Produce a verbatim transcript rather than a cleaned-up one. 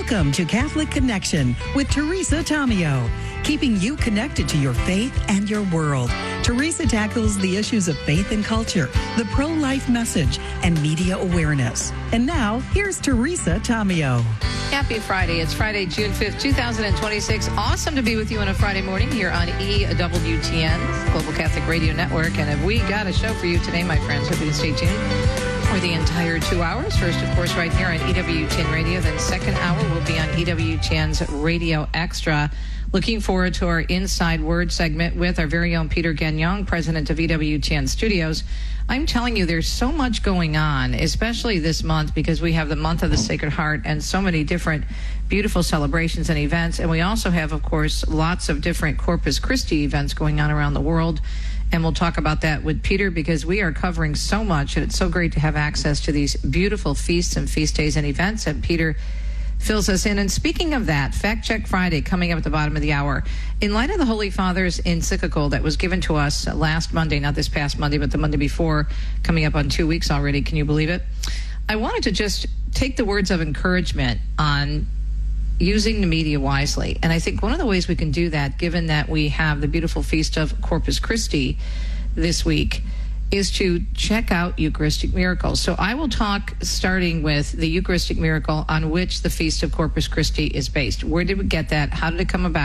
Welcome to Catholic Connection with Teresa Tomeo, keeping you connected to your faith and your world. Teresa tackles the issues of faith and culture, the pro-life message, and media awareness. And now, here's Teresa Tomeo. Happy Friday. It's Friday, June fifth, twenty twenty-six. Awesome to be with you on a Friday morning here on E W T N, Global Catholic Radio Network. And we got a show for you today, my friends. Hope you can stay tuned for the entire two hours. First, of course, right here on E W T N Radio. Then second hour will be on E W T N's Radio Extra. Looking forward to our Inside Word segment with our very own Peter Gagnon, president of E W T N Studios. I'm telling you, there's so much going on, especially this month, because we have the month of the Sacred Heart and so many different beautiful celebrations and events. And we also have, of course, lots of different Corpus Christi events going on around the world. And we'll talk about that with Peter because we are covering so much, and it's so great to have access to these beautiful feasts and feast days and events. And Peter fills us in. And speaking of that, Fact Check Friday coming up at the bottom of the hour. In light of the Holy Father's encyclical that was given to us last Monday, not this past Monday, but the Monday before, coming up on two weeks already, can you believe it? I wanted to just take the words of encouragement on using the media wisely. And I think one of the ways we can do that, given that we have the beautiful feast of Corpus Christi this week, is to check out Eucharistic miracles. So I will talk starting with the Eucharistic miracle on which the Feast of Corpus Christi is based. Where did we get that? How did it come about?